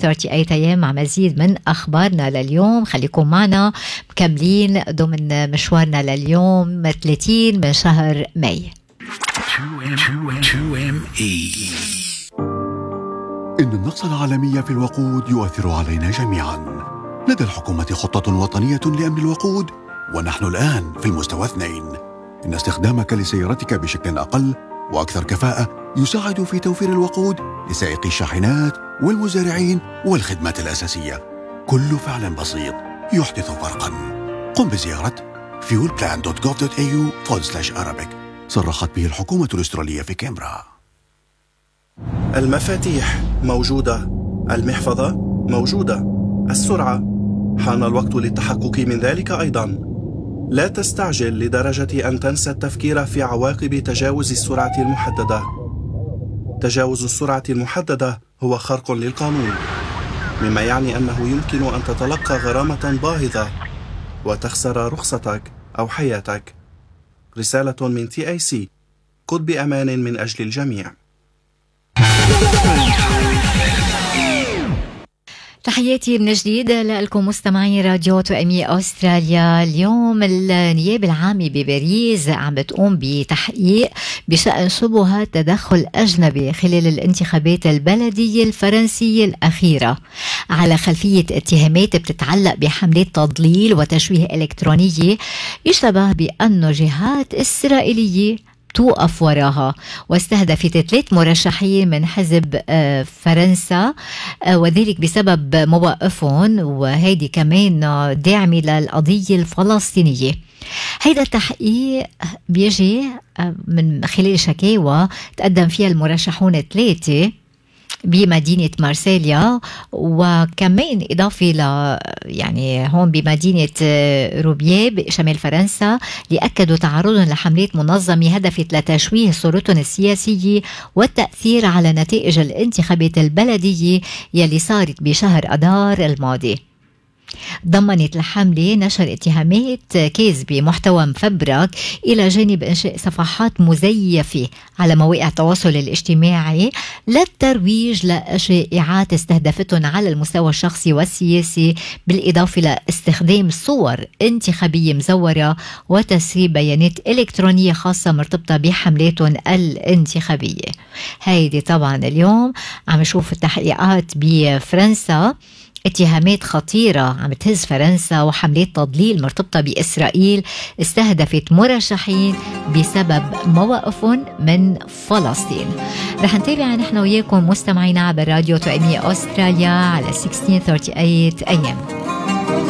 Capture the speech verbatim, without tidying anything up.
ثلاثة وثلاثين أيام مع مزيد من أخبارنا لليوم. خليكم معنا مكملين ضمن مشوارنا لليوم ثلاثين من شهر ماي. إن النقص العالمي في الوقود يؤثر علينا جميعا. لدى الحكومة خطة وطنية لأمن الوقود، ونحن الآن في المستوى اثنين. إن استخدامك لسيارتك بشكل أقل وأكثر كفاءة يساعد في توفير الوقود لسائقي الشاحنات والمزارعين والخدمات الأساسية. كل فعل بسيط يحدث فرقا. قم بزيارة fuel plan dot gov dot a u forward slash arabic. صرحت به الحكومة الأسترالية في كامبرا. المفاتيح موجودة، المحفظة موجودة، السرعة حان الوقت للتحقق من ذلك أيضا. لا تستعجل لدرجة أن تنسى التفكير في عواقب تجاوز السرعة المحددة. تجاوز السرعة المحددة هو خرق للقانون، مما يعني أنه يمكن أن تتلقى غرامة باهظة وتخسر رخصتك أو حياتك. رسالة من تي آي سي. قد بأمان من أجل الجميع. تحياتي من جديد لكم مستمعين راديو توأمية أستراليا. اليوم النيابة العامة بباريس عم بتقوم بتحقيق بشأن شبهات تدخل أجنبي خلال الانتخابات البلدية الفرنسية الأخيرة على خلفية اتهامات بتتعلق بحملات تضليل وتشويه إلكترونية يشتبه بأنه جهات إسرائيلية توقف وراها، واستهدفت ثلاث مرشحين من حزب فرنسا وذلك بسبب مواقفهم، وهيدي كمان داعمة للقضية الفلسطينية. هيدا التحقيق بيجي من خلال شكاوى تقدم فيها المرشحون الثلاثة بمدينة مارسيليا، وكمان إضافة ل يعني هون بمدينة روبيه بشمال فرنسا، لأكدوا تعرضهم لحملات منظمة هدفت لتشويه صورتهم السياسية والتأثير على نتائج الانتخابات البلدية يلي صارت بشهر أذار الماضي. ضمنت الحملة نشر اتهامات كاذبة محتوى مفبرك إلى جانب إنشاء صفحات مزيفة على مواقع التواصل الاجتماعي للترويج لشائعات استهدفتهم على المستوى الشخصي والسياسي، بالإضافة لاستخدام صور انتخابية مزورة وتسريب بيانات إلكترونية خاصة مرتبطة بحملاتهم الانتخابية. هيدي طبعا اليوم عم نشوف التحقيقات بفرنسا، اتهامات خطيرة عم تهز فرنسا وحملات تضليل مرتبطة بإسرائيل استهدفت مرشحين بسبب مواقفهم من فلسطين. رح نتابع نحن وياكم مستمعينا عبر راديو توأمية أستراليا على ستة عشر ثلاثة وثلاثين أيام.